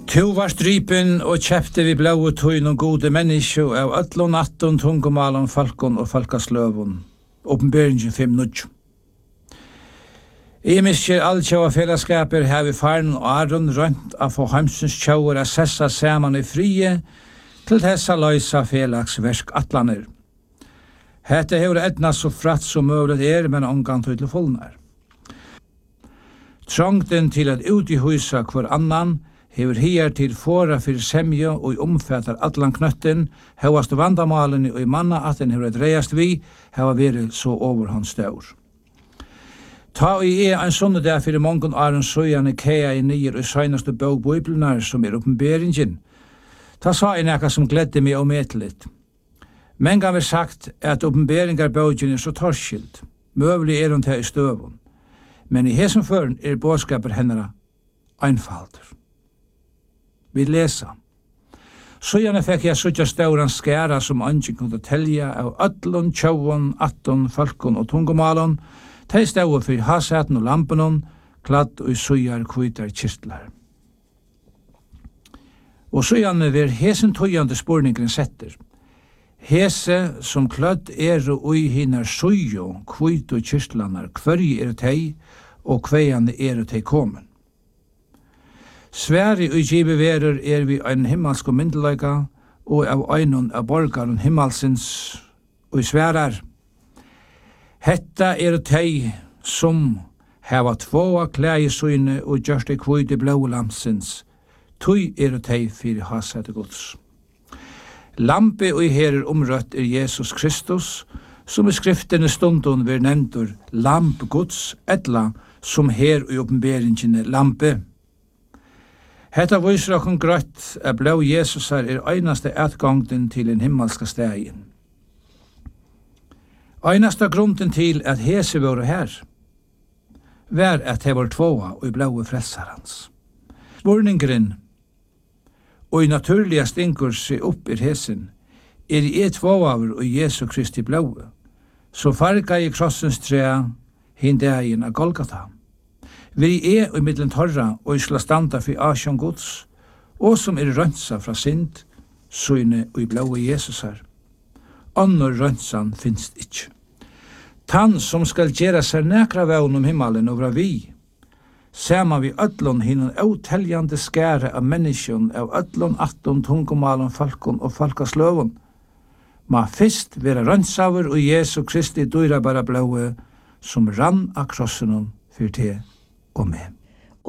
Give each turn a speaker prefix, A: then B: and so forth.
A: Tu var strypen og kjefte vi blåe tøyn og gode mennesker av ötlån, atton, tungomalen, falkon og falkasløvon. Åpenberingen 5:9. I misker alltjåa fellesskaper her vi faren og Aron rønt av få heimsens tjauer a sessa saman i frie til tessa løysa felagsverk atlaner. Hette hever etna så fratt som møvlet men omgang til fullnar. Trångten til at ut i husa hver annan hever hier til fora fyrir semje og omfattar allan knøtten, hevast vandamalen og i manna at den hever dreiast vi, heva veri så overhåndstør. Ta i ein sånne der fyrir mongon Aron søyane kea i nyer og søgnaste bøg bøyblenar som åpenberingen. Ta sa i nekka som gledde meg ometelig. Men gav sagt at åpenberingar bøgjen så torskilt, møvlig hun til i støvun. Men i hesen føren bådskaper hennara einfalder. Vi lesa. Søgjane fikk jeg suttja stauran skæra som angen kunne telja av ötlun, tjauon, atton, falkon og tungomalon, tei stau fyrir hasetten og lampenon, kladd og søgjar kvitar kirtlar. Og søgjane ver hesen tøyande spurningren setter. Hese som kladd og i hinnar søgjo, kvit og kirtlanar, hvergi tei, og kveiande tei komen. Sværi og gibe verur vi ein himmelsk og myndelega, og av einon av borgaren himmelsins, og i sværar. Hetta tei som heva tvåa klægesøyne og gjørste kvøyde blålamsins, tøy tei fyrir hasete gods. Lampe og her omrøtt Jesus Kristus, som i skriftene stundon ver nevntur lamp gods, etla som her i åpenberingene lampe. Hetta viser okkur grøtt at blå Jesus einaste atgangten til en himmelska stegin. Einaste grunden til at hese var her, var at det var tvåa og i blåe frelsarans. Spurningren, og i naturliga stinkur seg opp hesen, i tvåaver og Jesu Kristi blåe, så farga i krossens trea hindegin av Golgata. Vi og i middelen torra og i slastanda for asjon gods, og som rønsa fra synd, søyne og i blåe Jesusar. Annor rønsan finst ikkje. Tann som skal gjera seg nekra vevn himmelen over vi, sama vi ötlun hinnan åteljande skære av menneskjon av ötlun, atton, tungomalen, falkon og falkasløvon, ma fyrst vera rønsaver og Jesu Kristi dyra bara blåe, som rann av krossenon fyrir te og med.